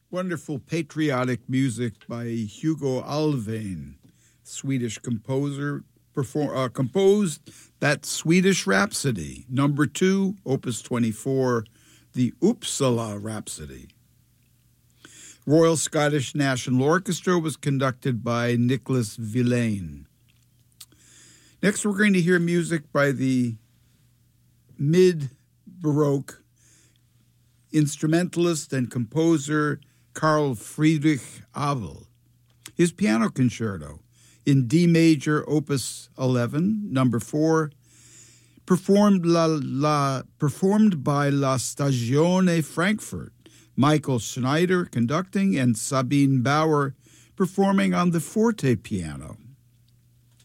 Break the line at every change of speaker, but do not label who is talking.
Wonderful patriotic music by Hugo Alfvén, Swedish composer, composed that Swedish Rhapsody, number 2, Opus 24, the Uppsala Rhapsody. Royal Scottish National Orchestra was conducted by Nicholas Villain. Next, we're going to hear music by the mid-Baroque instrumentalist and composer Carl Friedrich Abel. His piano concerto in D major, Opus 11, number 4, performed by La Stagione Frankfurt, Michael Schneider conducting and Sabine Bauer performing on the forte piano.